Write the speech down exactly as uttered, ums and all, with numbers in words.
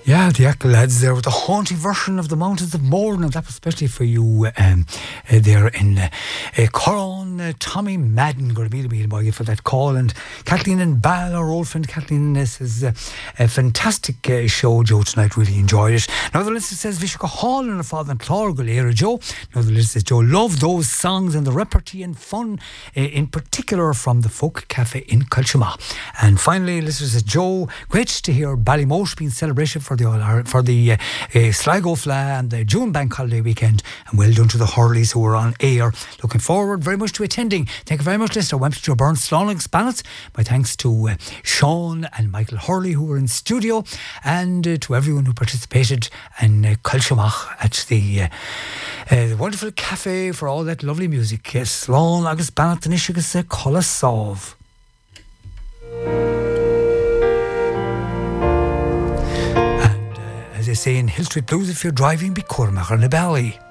Yeah, the Ackle lads there with the haunting version of the Mountains of Mourne, and that was especially for you um, uh, there in uh, uh, Corran. Uh, Tommy Madden, going to be the by you for that call, and Kathleen and Bal, our old friend Kathleen, this is uh, a fantastic uh, show, Joe, tonight, really enjoyed it. Another listener says, Vishoka Hall and her father and Clorg Galera, Joe. Another listener says, Joe, love those songs and the repartee and fun, uh, in particular from the Folk Cafe in Culchama. And finally, listener says, Joe, great to hear Ballymote being celebrated for the All for the uh, uh, Sligo Fla and the June Bank Holiday weekend, and well done to the Hurleys who were on air. Looking forward very much to attending. Thank you very much, listener. Went to Burn Slawling Spannets. My thanks to uh, Sean and Michael Hurley who were in studio, and uh, to everyone who participated in uh, Culchama at the, uh, uh, the wonderful cafe for all that lovely music. Uh, Slán agus Bannet and Ishigus uh, Colasov. As they say in Hill Street Blues, if you're driving, be Cormac or Nabally.